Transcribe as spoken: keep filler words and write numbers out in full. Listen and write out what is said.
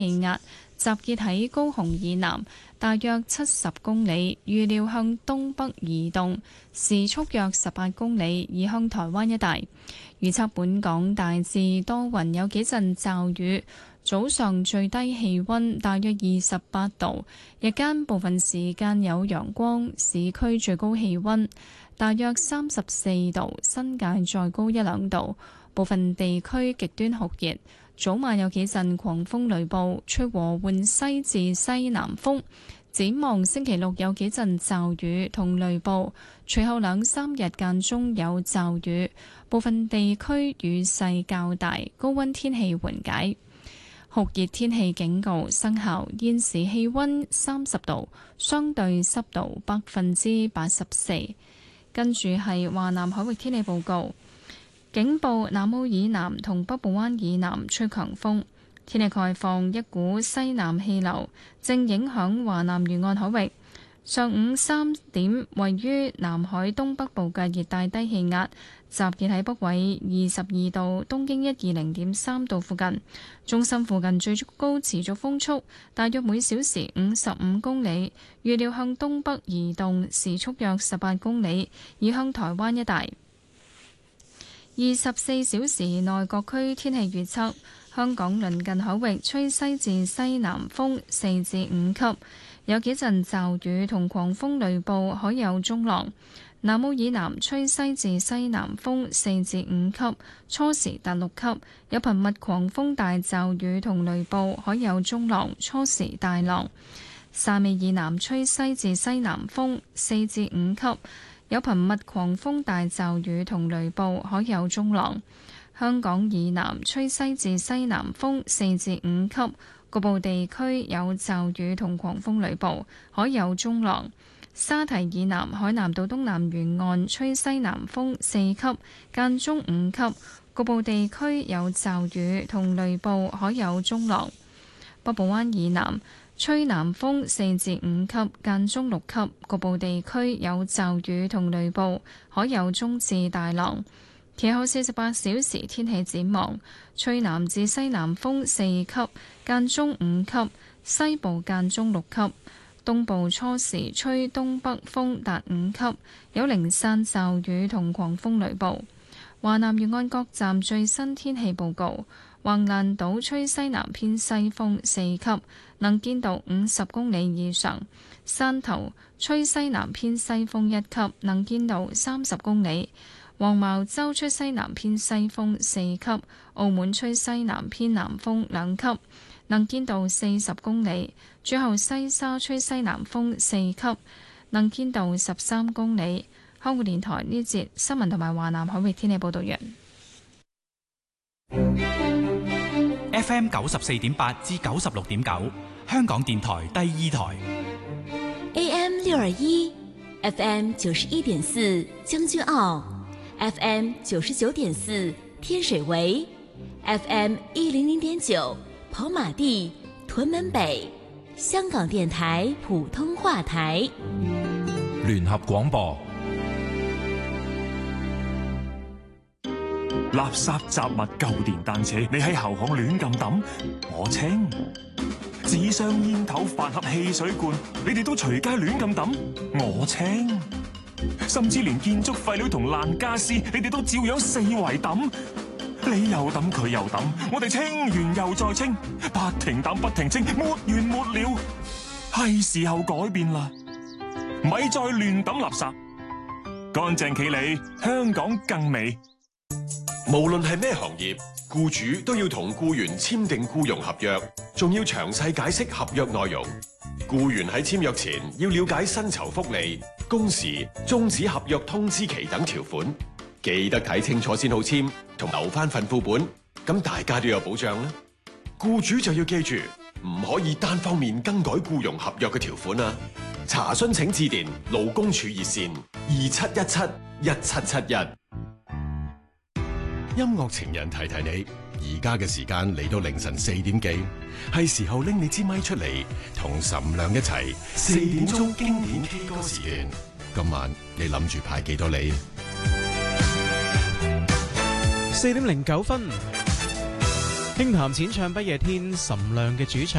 氣壓集結喺高雄以南大約七十公里，預料向東北移動，時速約十八公里，移向台灣一帶。預測本港大致多雲，有幾陣驟雨。早上最低氣溫大約二十八度，日間部分時間有陽光，市區最高氣溫大約三十四度，新界再高一兩度，部分地區極端酷熱。早晚有幾陣狂風雷暴，吹和緩西至西南風。展望星期六有幾陣驟雨同雷暴，隨後兩三日間中有驟雨，部分地區雨勢較大，高溫天氣緩解。酷熱天氣警告生效，現時氣溫三十度，相對濕度百分之八十四。跟住係華南海域天氣報告，警報南澳以南同北部灣以南吹強風，天氣概況，一股西南氣流正影響華南沿岸海域。上午三點，位於南海東北部嘅熱帶低氣壓集結喺北緯二十二度、東經一二零點三度附近，中心附近最高持續風速大約每小時五十五公里，預料向東北移動，時速約十八公里，移向台灣一帶。二十四小時內各區天氣預測：香港鄰近海域吹西至西南風四至五級，有幾陣驟雨同狂風雷暴，海有中浪。南澳以南吹西至西南風四至五級，初時達六級，有頻密狂風大驟雨同雷暴，海有中浪，初時大浪。汕尾以南吹西至西南風四至五級，有頻密狂風大驟雨同雷暴，海有中浪。香港以南吹西至西南風四至五級，局部地區有驟雨同狂風雷暴，海有中浪。沙堤以南海南島東南沿岸吹西南風四級，間中五級，局部地區有驟雨同雷暴，海有中浪。北部灣以南吹南風四至五級，間中六級，局部地區有驟雨同雷暴，海有中至大浪。其後四十八小時天氣展望，吹南至西南風四級，間中五級，西部間中六級。東部初時吹東北風達五級，有零散驟雨同狂風雷暴。華南沿岸各站最新天氣報告：橫瀾島吹西南偏西風四級，能見度五十公里以上；汕頭吹西南偏西風一級，能見度三十公里；黃茅洲吹西南偏西風四級；澳門吹西南偏南風兩級，能見度四十公里。最後西沙吹西南風四級，能見度十三公里。香港電台呢節新聞同埋華南海域天氣報道完。 F M 九十四點八至九十六點九，香港電台第二台。 A M 六二一，F M 九十一點四將軍澳，F M 九十九點四天水圍，F M 一零零點九跑馬地、屯門北。香港電台普通話台聯合廣播。 垃圾雜物舊電單車，你喺後巷亂咁抌，我清；紙箱煙頭飯盒汽水罐，你哋都隨街亂咁抌，我清；甚至連建築廢料同爛家私，你哋都照樣四圍抌。你又抌佢又抌，我哋清完又再清，不停抌不停清，沒完沒了。係時候改變啦，咪再亂抌垃圾，乾淨企理，香港更美。 無論係咩行業，僱主都要同僱員簽訂僱傭合約，仲要詳細解釋合約內容。僱員喺簽約前要了解薪酬福利、工時、終止合約通知期等條款。記得睇清楚先好簽，同留翻份副本，咁大家都有保障啦。僱主就要記住，唔可以單方面更改僱傭合約嘅條款啊！查詢請致電勞工處熱線二七一七一七七一。 音樂情人提提你，而家嘅時間嚟到凌晨四點幾，係時候拎你支咪出嚟，同岑亮一齊四點鐘經典 K 歌時段。今晚你諗住派幾多你？四點零九分， 輕談淺唱不夜天，岑亮嘅主唱。